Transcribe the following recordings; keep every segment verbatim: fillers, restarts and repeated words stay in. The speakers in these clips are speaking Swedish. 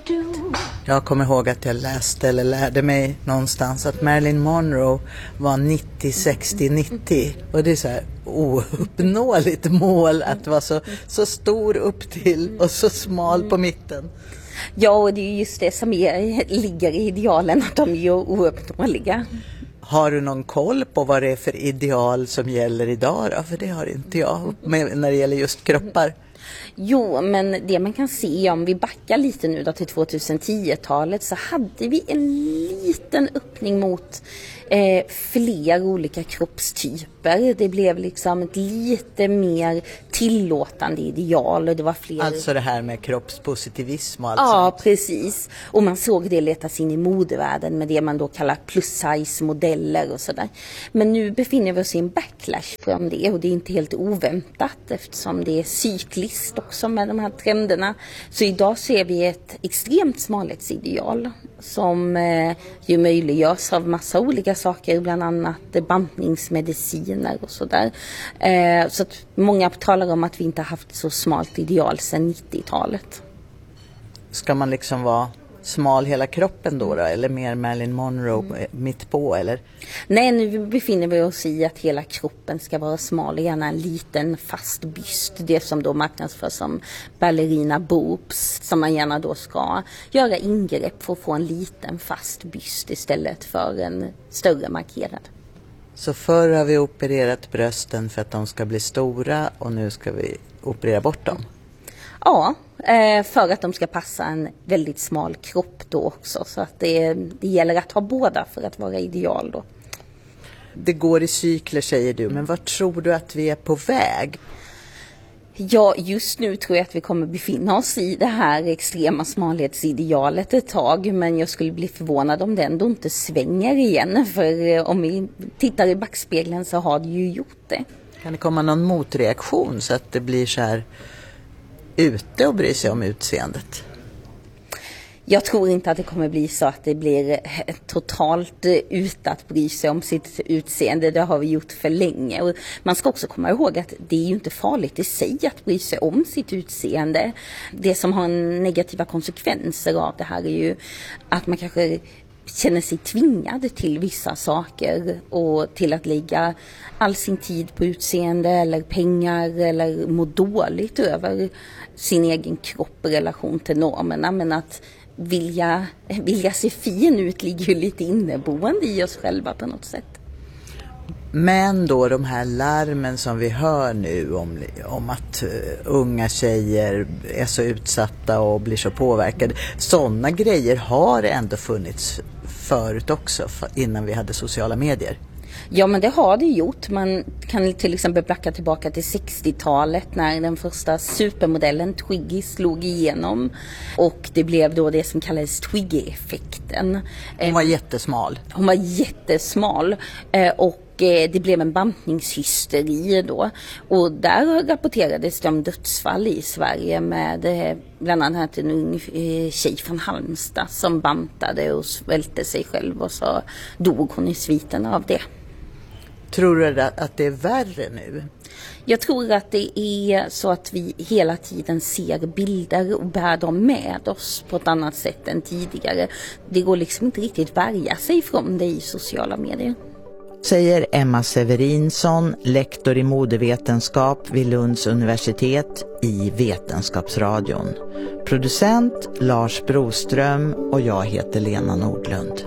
Jag kommer ihåg att jag läste eller lärde mig någonstans att Marilyn Monroe var nittio sextio nittio. Och det är så här ouppnåeligt mål att vara så, så stor upp till och så smal på mitten. Ja, och det är just det som är, ligger i idealen, att de är ouppnåeliga. Har du någon koll på vad det är för ideal som gäller idag då? För det har inte jag med, när det gäller just kroppar. Jo, men det man kan se, om vi backar lite nu då till tjugohundratio-talet, så hade vi en liten öppning mot eh, fler olika kroppstyper. Det blev liksom ett lite mer tillåtande ideal. Och det var fler... Alltså det här med kroppspositivism och allt Ja, sånt. Precis. Och man såg det letas in i modevärlden med det man då kallar plus-size-modeller och sådär. Men nu befinner vi oss i en backlash från det, och det är inte helt oväntat eftersom det är cykliskt också med de här trenderna. Så idag ser vi ett extremt smalhetsideal som eh, ju möjliggörs av massa olika saker, bland annat bantningsmediciner och sådär. Eh, så att många talar om att vi inte har haft så smalt ideal sedan nittiotalet. Ska man liksom vara smal hela kroppen då, då eller mer Marilyn Monroe mm. mitt på eller? Nej, nu befinner vi oss i att hela kroppen ska vara smal, gärna en liten fast byst. Det som då marknadsförs som ballerina boobs, som man gärna då ska göra ingrepp för att få en liten fast byst istället för en större markerad. Så förr har vi opererat brösten för att de ska bli stora och nu ska vi operera bort dem? Ja, för att de ska passa en väldigt smal kropp då också. Så att det, det gäller att ha båda för att vara ideal då. Det går i cykler säger du, men vad tror du att vi är på väg? Ja, just nu tror jag att vi kommer befinna oss i det här extrema smalhetsidealet ett tag. Men jag skulle bli förvånad om det ändå inte svänger igen. För om vi tittar i backspegeln så har det ju gjort det. Kan det komma någon motreaktion så att det blir så här ute och bry sig om utseendet? Jag tror inte att det kommer bli så att det blir totalt ute att bry sig om sitt utseende. Det har vi gjort för länge. Och man ska också komma ihåg att det är ju inte farligt i sig att bry sig om sitt utseende. Det som har negativa konsekvenser av det här är ju att man kanske känner sig tvingad till vissa saker och till att lägga all sin tid på utseende eller pengar eller må dåligt över sin egen kropp i relation till normerna. Men att vilja, vilja se fin ut ligger ju lite inneboende i oss själva på något sätt. Men då de här larmen som vi hör nu om, om att uh, unga tjejer är så utsatta och blir så påverkade. Sådana grejer har ändå funnits förut också innan vi hade sociala medier. Ja, men det har det gjort. Man kan till exempel backa tillbaka till sextiotalet när den första supermodellen Twiggy slog igenom. Och det blev då det som kallades Twiggy-effekten. Hon var jättesmal. Hon var jättesmal och det blev en bantningshysteri då. Och där rapporterades det om dödsfall i Sverige med bland annat en ung tjej från Halmstad som bantade och svälte sig själv och så dog hon i sviten av det. Tror du att det är värre nu? Jag tror att det är så att vi hela tiden ser bilder och bär dem med oss på ett annat sätt än tidigare. Det går liksom inte riktigt värja sig från det i sociala medier. Säger Emma Severinsson, lektor i modevetenskap vid Lunds universitet i Vetenskapsradion. Producent Lars Broström och jag heter Lena Nordlund.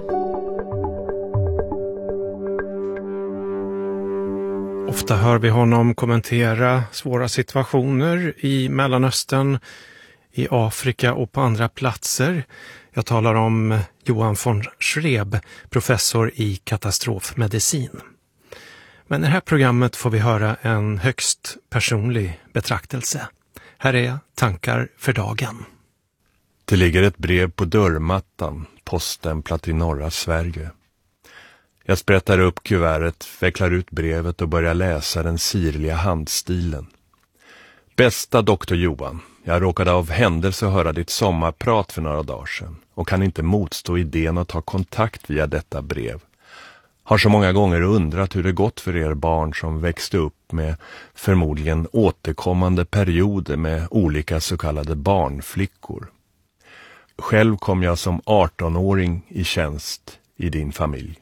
Ofta hör vi honom kommentera svåra situationer i Mellanöstern, i Afrika och på andra platser. Jag talar om Johan von Schreb, professor i katastrofmedicin. Men i det här programmet får vi höra en högst personlig betraktelse. Här är tankar för dagen. Det ligger ett brev på dörrmattan, poststämplat i norra Sverige. Jag sprättar upp kuvertet, vecklar ut brevet och börjar läsa den sirliga handstilen. Bästa doktor Johan, jag råkade av händelse höra ditt sommarprat för några dagar sedan och kan inte motstå idén att ta kontakt via detta brev. Har så många gånger undrat hur det gått för er barn som växte upp med förmodligen återkommande perioder med olika så kallade barnflickor. själv kom jag som artonåring i tjänst i din familj.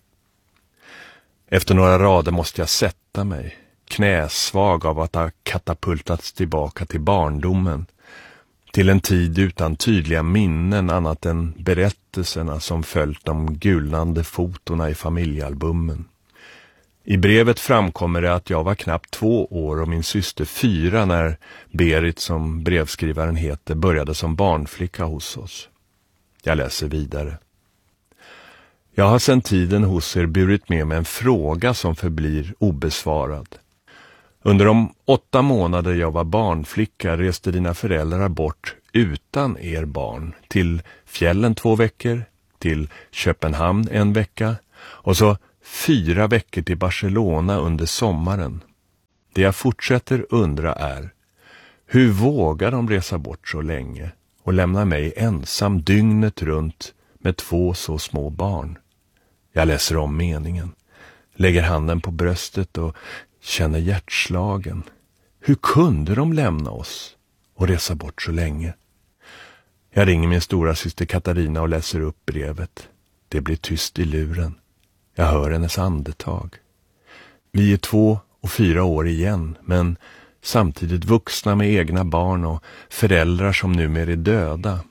Efter några rader måste jag sätta mig, knäsvag av att ha katapultats tillbaka till barndomen, till en tid utan tydliga minnen annat än berättelserna som följt de gulnande fotorna i familjealbumen. I brevet framkommer det att jag var knappt två år och min syster fyra när Berit, som brevskrivaren heter, började som barnflicka hos oss. Jag läser vidare. Jag har sedan tiden hos er burit med mig en fråga som förblir obesvarad. Under de åtta månader jag var barnflicka reste dina föräldrar bort utan er barn till fjällen två veckor, till Köpenhamn en vecka och så fyra veckor till Barcelona under sommaren. Det jag fortsätter undra är, hur vågar de resa bort så länge och lämna mig ensam dygnet runt med två så små barn? Jag läser om meningen, lägger handen på bröstet och känner hjärtslagen. Hur kunde de lämna oss och resa bort så länge? Jag ringer min stora syster Katarina och läser upp brevet. Det blir tyst i luren. Jag hör hennes andetag. Vi är två och fyra år igen, men samtidigt vuxna med egna barn och föräldrar som numera är döda.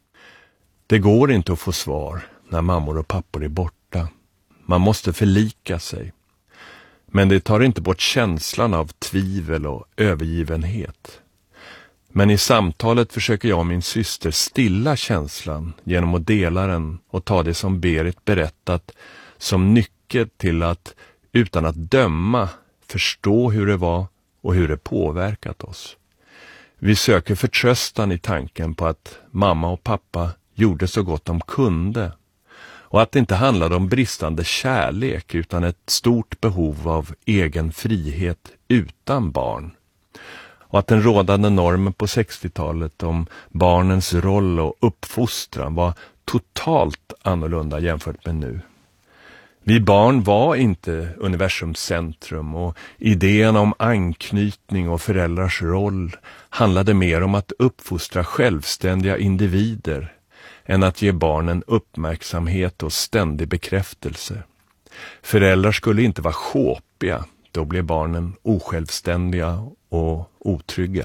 Det går inte att få svar när mammor och pappor är borta. Man måste förlika sig. Men det tar inte bort känslan av tvivel och övergivenhet. Men i samtalet försöker jag och min syster stilla känslan genom att dela den och ta det som Berit berättat som nyckel till att, utan att döma, förstå hur det var och hur det påverkat oss. Vi söker förtröstan i tanken på att mamma och pappa gjorde så gott de kunde och att det inte handlade om bristande kärlek utan ett stort behov av egen frihet utan barn. Och att den rådande normen på sextiotalet om barnens roll och uppfostran var totalt annorlunda jämfört med nu. Vi barn var inte universums centrum och idén om anknytning och föräldrars roll handlade mer om att uppfostra självständiga individer än att ge barnen uppmärksamhet och ständig bekräftelse. Föräldrar skulle inte vara sjåpiga, då blev barnen osjälvständiga och otrygga.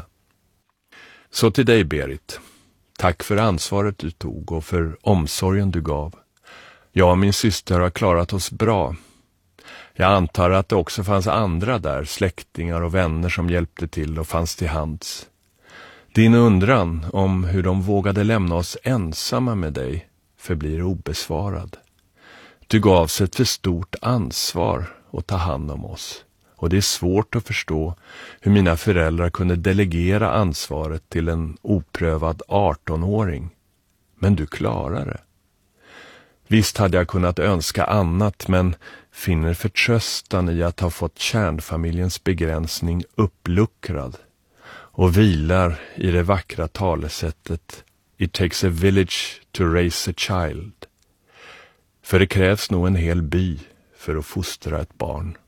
Så till dig, Berit. Tack för ansvaret du tog och för omsorgen du gav. Jag och min syster har klarat oss bra. Jag antar att det också fanns andra där, släktingar och vänner som hjälpte till och fanns till hands. Din undran om hur de vågade lämna oss ensamma med dig förblir obesvarad. Du gavs ett för stort ansvar att ta hand om oss. Och det är svårt att förstå hur mina föräldrar kunde delegera ansvaret till en oprövad artonåring. Men du klarar det. Visst hade jag kunnat önska annat, men finner förtröstan i att ha fått kärnfamiljens begränsning uppluckrad och vilar i det vackra talesättet It takes a village to raise a child. För det krävs nog en hel by för att fostra ett barn.